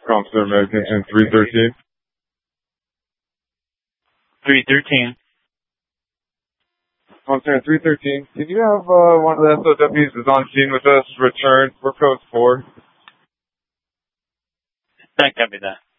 Officer Medication 313. 313. Officer 313, can you have one of the SOWs is on scene with us return for code 4? I copy that.